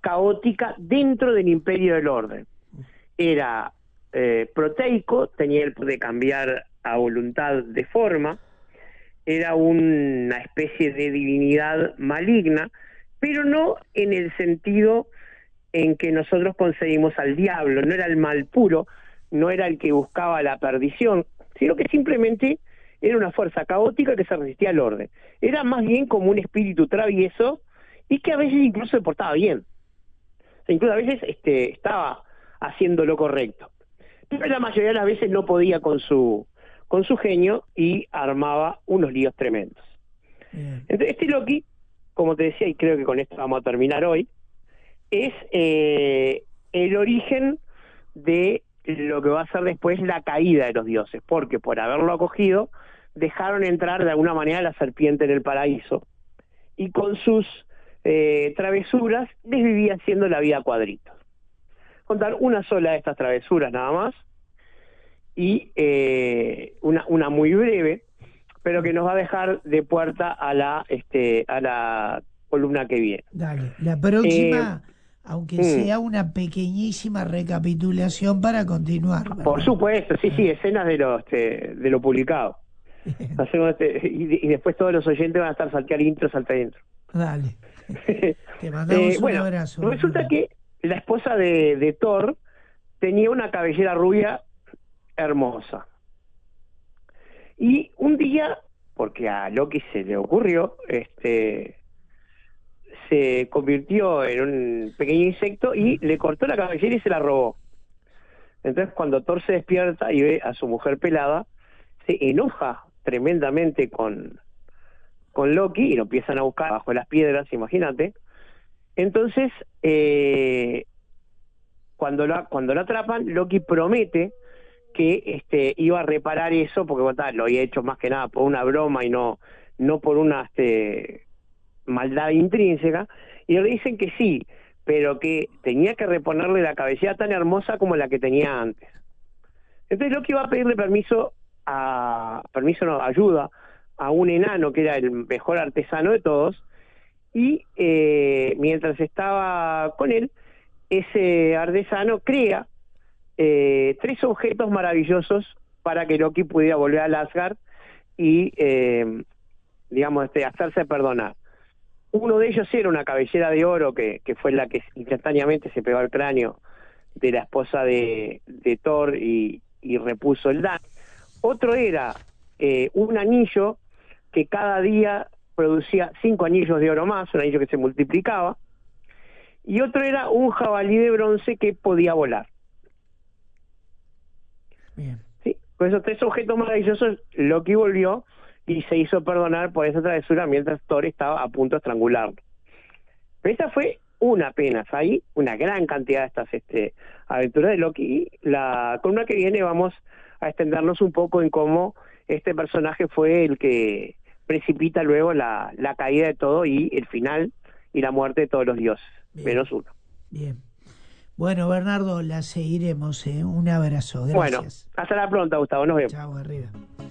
caótica dentro del imperio del orden. Era proteico, tenía el poder de cambiar a voluntad de forma, era una especie de divinidad maligna, pero no en el sentido en que nosotros concebimos al diablo, no era el mal puro, no era el que buscaba la perdición, sino que simplemente era una fuerza caótica que se resistía al orden. Era más bien como un espíritu travieso y que a veces incluso se portaba bien. O sea, incluso a veces estaba haciendo lo correcto. Pero la mayoría de las veces no podía con su genio y armaba unos líos tremendos. Entonces, este Loki, como te decía, y creo que con esto vamos a terminar hoy, es el origen de lo que va a ser después la caída de los dioses, porque por haberlo acogido, dejaron entrar de alguna manera a la serpiente en el paraíso, y con sus travesuras les vivía haciendo la vida a cuadritos. Contar una sola de estas travesuras nada más, y una muy breve, pero que nos va a dejar de puerta a la columna que viene. Dale, la próxima, aunque sea una pequeñísima recapitulación para continuar, ¿verdad? Por supuesto, sí, escenas de lo publicado. Hacemos y después todos los oyentes van a estar saltear intro, salta intro. Dale. Te mandamos un abrazo. Resulta que la esposa de Thor tenía una cabellera rubia hermosa. Y un día, porque a Loki se le ocurrió, se convirtió en un pequeño insecto y le cortó la cabellera y se la robó. Entonces, cuando Thor se despierta y ve a su mujer pelada, se enoja tremendamente con Loki y lo empiezan a buscar bajo las piedras, imagínate. Entonces, cuando lo atrapan, Loki promete que iba a reparar eso, porque lo había hecho más que nada por una broma y no por una maldad intrínseca, y le dicen que sí, pero que tenía que reponerle la cabellera tan hermosa como la que tenía antes. Entonces Loki va a pedirle ayuda a un enano que era el mejor artesano de todos, y mientras estaba con él, ese artesano crea 3 objetos maravillosos para que Loki pudiera volver al Asgard y hacerse perdonar. Uno de ellos era una cabellera de oro que fue la que instantáneamente se pegó al cráneo de la esposa de Thor y repuso el daño. Otro era un anillo que cada día producía 5 anillos de oro más, un anillo que se multiplicaba, y otro era un jabalí de bronce que podía volar. Bien. Sí, con esos 3 objetos maravillosos, Loki volvió y se hizo perdonar por esa travesura mientras Thor estaba a punto de estrangularlo. Pero esa fue una apenas, hay una gran cantidad de estas aventuras de Loki, y la columna que viene vamos a extendernos un poco en cómo este personaje fue el que precipita luego la caída de todo y el final y la muerte de todos los dioses, menos uno. Bien. Bueno, Bernardo, la seguiremos. Un abrazo. Gracias. Bueno, hasta la pronta, Gustavo. Nos vemos. Chao, arriba.